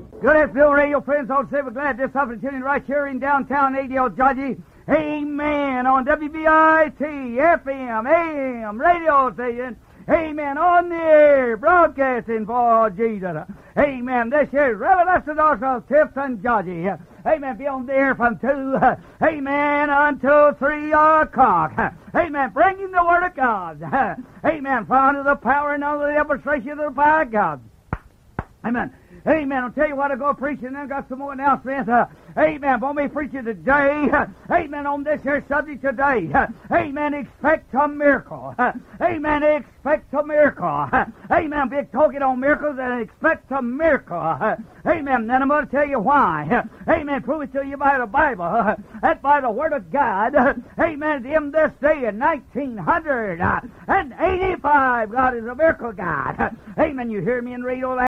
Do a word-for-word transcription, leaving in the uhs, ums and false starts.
Good afternoon, radio friends. All say we're glad this opportunity right here in downtown A D L, Georgia. Amen. On W B I T, F M, A M, radio station. Amen. On the air, broadcasting for Jesus. Amen. This is Reverend of Tifton, Georgia. Amen. Be on the air from two, amen, until three o'clock. Amen. Bringing the Word of God. Amen. For under the power and under the demonstration of the power of God. Amen. Amen. I'll tell you what, I'll go preaching and then got some more announcements. Uh, amen. Won't be preaching today. Uh, amen. On this here subject today. Uh, amen. Expect a miracle. Uh, amen. Expect a miracle. Uh, amen. Be talking on miracles and expect a miracle. Uh, amen. Then I'm going to tell you why. Uh, amen. Prove it to you by the Bible. Uh, that by the Word of God. Uh, amen. In this day in nineteen eighty-five, God is a miracle God. Uh, amen. You hear me and read all that.